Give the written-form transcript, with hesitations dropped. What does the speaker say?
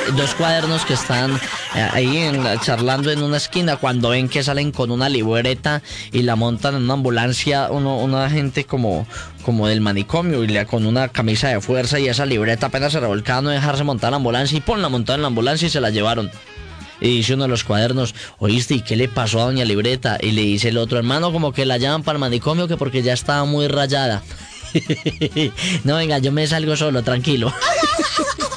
dos cuadernos que están charlando en una esquina, cuando ven que salen con una libreta y la montan en una ambulancia, una gente como del manicomio, y con una camisa de fuerza, y esa libreta apenas se revolcaba no dejarse montar la ambulancia, y la montaron en la ambulancia y se la llevaron. Y dice uno de los cuadernos: oíste, ¿y qué le pasó a doña Libreta? Y le dice el otro: hermano, como que la llaman para el manicomio, que porque ya estaba muy rayada. No, venga, yo me salgo solo, tranquilo.